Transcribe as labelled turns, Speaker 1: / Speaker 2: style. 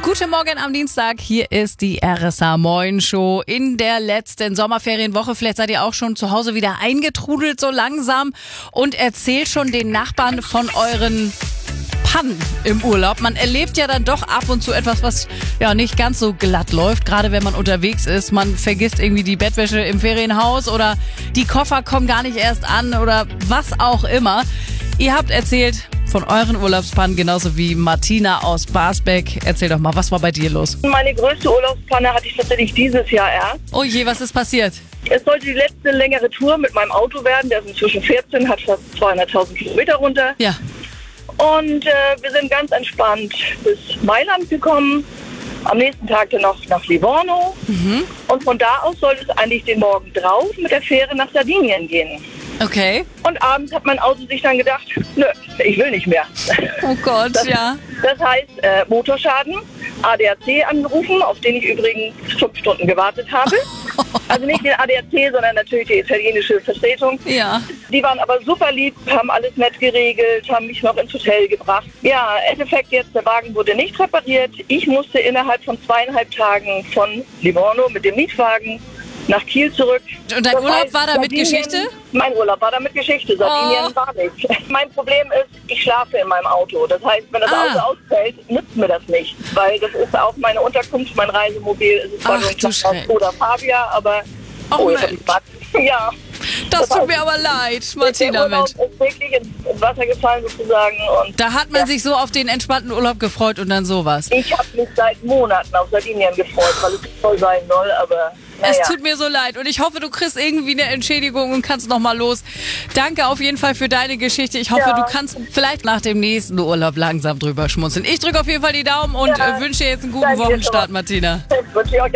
Speaker 1: Guten Morgen am Dienstag, hier ist die RSA Moin Show in der letzten Sommerferienwoche. Vielleicht seid ihr auch schon zu Hause wieder eingetrudelt so langsam und erzählt schon den Nachbarn von euren Pannen im Urlaub. Man erlebt ja dann doch ab und zu etwas, was ja nicht ganz so glatt läuft, gerade wenn man unterwegs ist. Man vergisst irgendwie die Bettwäsche im Ferienhaus oder die Koffer kommen gar nicht erst an oder was auch immer. Ihr habt erzählt von euren Urlaubspannen, genauso wie Martina aus Barsbek. Erzähl doch mal, was war bei dir los?
Speaker 2: Meine größte Urlaubspanne hatte ich tatsächlich dieses Jahr erst.
Speaker 1: Oh je, was ist passiert?
Speaker 2: Es sollte die letzte längere Tour mit meinem Auto werden. Der ist inzwischen 14, hat fast 200.000 Kilometer runter.
Speaker 1: Ja.
Speaker 2: Und wir sind ganz entspannt bis Mailand gekommen. Am nächsten Tag dann noch nach Livorno. Und von da aus sollte es eigentlich den Morgen drauf mit der Fähre nach Sardinien gehen.
Speaker 1: Okay.
Speaker 2: Und abends hat mein Auto sich dann gedacht, nö, ich will nicht mehr.
Speaker 1: Oh Gott, ja.
Speaker 2: Das heißt, Motorschaden, ADAC angerufen, auf den ich übrigens 5 Stunden gewartet habe. Also nicht den ADAC, sondern natürlich die italienische Vertretung.
Speaker 1: Ja.
Speaker 2: Die waren aber super lieb, haben alles nett geregelt, haben mich noch ins Hotel gebracht. Ja, im Endeffekt jetzt, der Wagen wurde nicht repariert. Ich musste innerhalb von 2,5 Tagen von Livorno mit dem Mietwagen nach Kiel zurück.
Speaker 1: Und dein Urlaub war da mit Geschichte?
Speaker 2: Mein Urlaub war da mit Geschichte. Sardinien war nicht. Mein Problem ist, ich schlafe in meinem Auto. Das heißt, wenn das Auto ausfällt, nützt mir das nicht. Weil das ist auch meine Unterkunft, mein Reisemobil. Es ist zwar nur ein kleiner Skoda Fabia, aber... Ja.
Speaker 1: Das tut mir aber leid, Martina.
Speaker 2: Der Urlaub ist wirklich ins Wasser gefallen sozusagen. Und
Speaker 1: da hat man sich so auf den entspannten Urlaub gefreut und dann sowas.
Speaker 2: Ich habe mich seit Monaten auf Sardinien gefreut, weil es toll sein soll, aber...
Speaker 1: Es tut mir so leid und ich hoffe, du kriegst irgendwie eine Entschädigung und kannst noch mal los. Danke auf jeden Fall für deine Geschichte. Ich hoffe, du kannst vielleicht nach dem nächsten Urlaub langsam drüber schmunzeln. Ich drücke auf jeden Fall die Daumen und wünsche dir jetzt einen guten Wochenstart, Martina.
Speaker 2: Das wünsche ich euch